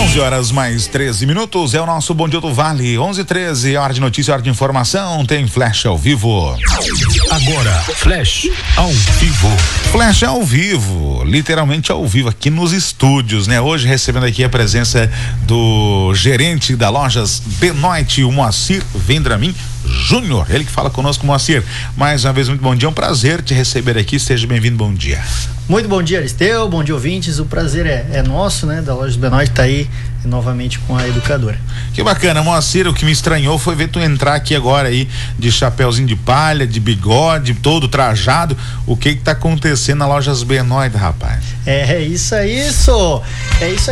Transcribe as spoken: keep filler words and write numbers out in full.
onze horas mais treze minutos, é o nosso Bom Dia do Vale, onze e treze, hora de notícia, hora de informação, tem Flash ao vivo. Agora, Flash ao vivo. Flash ao vivo, literalmente ao vivo, aqui nos estúdios, né? Hoje recebendo aqui a presença do gerente da Lojas Benoit, o Moacir Vendramin Júnior, ele que fala conosco, Moacir. Mais uma vez, muito bom dia, é um prazer te receber aqui, seja bem-vindo, bom dia. Muito bom dia, Aristeu, bom dia, ouvintes, o prazer é, é nosso, né, da Lojas Benoit, tá aí novamente com a educadora. Que bacana, Moacir, o que me estranhou foi ver tu entrar aqui agora aí de chapéuzinho de palha, de bigode, todo trajado. O que que tá acontecendo na Lojas Benoit, rapaz? É, é isso aí, isso, é isso aí.